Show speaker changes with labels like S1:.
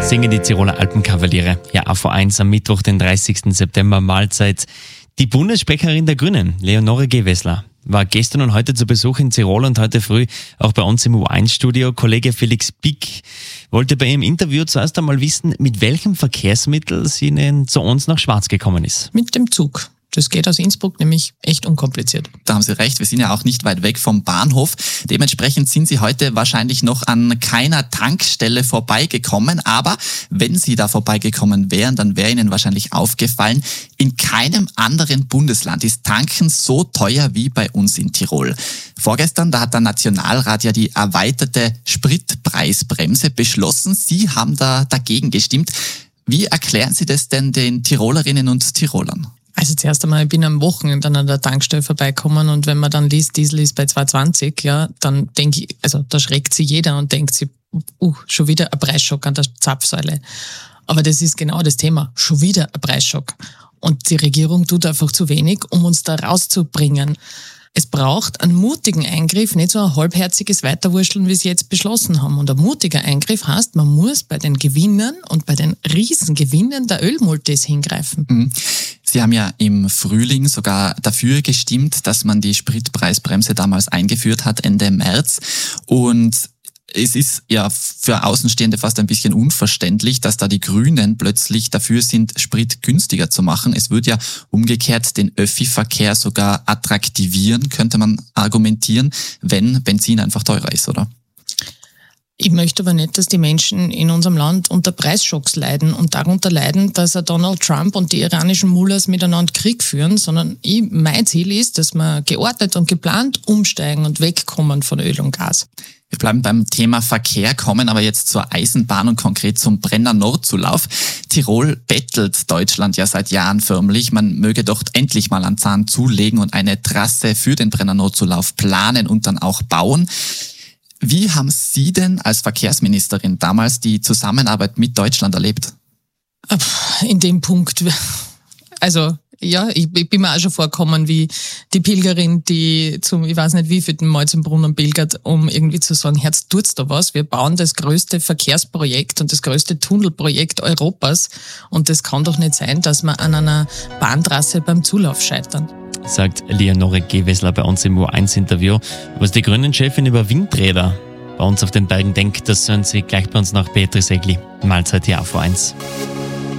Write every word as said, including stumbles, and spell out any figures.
S1: Singen die Tiroler Alpenkavaliere. Ja, A V eins am Mittwoch, den dreißigsten September, Mahlzeit. Die Bundessprecherin der Grünen, Leonore Gewessler, war gestern und heute zu Besuch in Tirol und heute früh auch bei uns im U eins Studio. Kollege Felix Pick wollte bei ihrem Interview zuerst einmal wissen, mit welchem Verkehrsmittel sie denn zu uns nach Schwaz gekommen ist.
S2: Mit dem Zug. Das geht aus Innsbruck nämlich echt unkompliziert.
S3: Da haben Sie recht, wir sind ja auch nicht weit weg vom Bahnhof. Dementsprechend sind Sie heute wahrscheinlich noch an keiner Tankstelle vorbeigekommen. Aber wenn Sie da vorbeigekommen wären, dann wäre Ihnen wahrscheinlich aufgefallen, in keinem anderen Bundesland ist Tanken so teuer wie bei uns in Tirol. Vorgestern, da hat der Nationalrat ja die erweiterte Spritpreisbremse beschlossen. Sie haben da dagegen gestimmt. Wie erklären Sie das denn den Tirolerinnen und Tirolern?
S2: Also zuerst einmal, ich bin am Wochenende an der Tankstelle vorbeikommen und wenn man dann liest, Diesel ist bei zwei zwanzig, ja, dann denke ich, also da schreckt sich jeder und denkt sich, uh, schon wieder ein Preisschock an der Zapfsäule. Aber das ist genau das Thema, schon wieder ein Preisschock. Und die Regierung tut einfach zu wenig, um uns da rauszubringen. Es braucht einen mutigen Eingriff, nicht so ein halbherziges Weiterwurschteln, wie sie jetzt beschlossen haben. Und ein mutiger Eingriff heißt, man muss bei den Gewinnern und bei den Riesengewinnen der Ölmultis hingreifen.
S3: Sie haben ja im Frühling sogar dafür gestimmt, dass man die Spritpreisbremse damals eingeführt hat, Ende März. Und es ist ja für Außenstehende fast ein bisschen unverständlich, dass da die Grünen plötzlich dafür sind, Sprit günstiger zu machen. Es würde ja umgekehrt den Öffi-Verkehr sogar attraktivieren, könnte man argumentieren, wenn Benzin einfach teurer ist, oder?
S2: Ich möchte aber nicht, dass die Menschen in unserem Land unter Preisschocks leiden und darunter leiden, dass ein Donald Trump und die iranischen Mullahs miteinander Krieg führen, sondern ich, mein Ziel ist, dass wir geordnet und geplant umsteigen und wegkommen von Öl und Gas.
S3: Wir bleiben beim Thema Verkehr, kommen aber jetzt zur Eisenbahn und konkret zum Brenner Nordzulauf. Tirol bettelt Deutschland ja seit Jahren förmlich. Man möge doch endlich mal einen Zahn zulegen und eine Trasse für den Brenner Nordzulauf planen und dann auch bauen. Wie haben Sie denn als Verkehrsministerin damals die Zusammenarbeit mit Deutschland erlebt?
S2: In dem Punkt, also ja, ich, ich bin mir auch schon vorgekommen wie die Pilgerin, die zum, ich weiß nicht wie vierten Mal zum Brunnen pilgert, um irgendwie zu sagen, Herz, tut's da was? Wir bauen das größte Verkehrsprojekt und das größte Tunnelprojekt Europas und das kann doch nicht sein, dass wir an einer Bahntrasse beim Zulauf scheitern.
S1: Sagt Leonore Gewessler bei uns im U eins Interview. Was die Grünen-Chefin über Windräder bei uns auf den Bergen denkt, das hören Sie gleich bei uns nach Beatrice Egli. Mahlzeit hier A V eins.